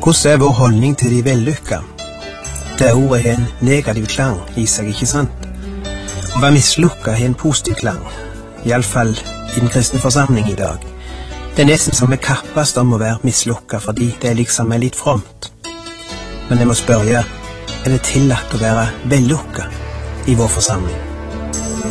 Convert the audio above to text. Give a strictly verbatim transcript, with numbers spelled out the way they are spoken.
Hvordan er vår holdning til de vellykka? Det ordet er en negativ klang i seg, ikke sant? Å være mislukka er en positiv klang, i alle fall i den kristne forsamling i dag. Det er nesten som vi kappast om å være mislukka, fordi det liksom er litt fromt. Men jeg må spørre, er det tillatt å være vellukka i vår forsamling?